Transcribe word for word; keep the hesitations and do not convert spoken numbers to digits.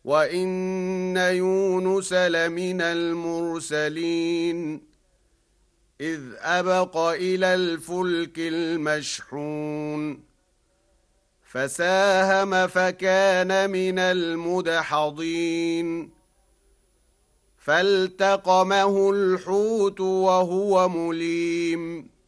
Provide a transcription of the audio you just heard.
وإن يونس لمن المرسلين إذ أبق إلى الفلك المشحون فساهم فكان من المدحضين فالتقمه الحوت وهو مليم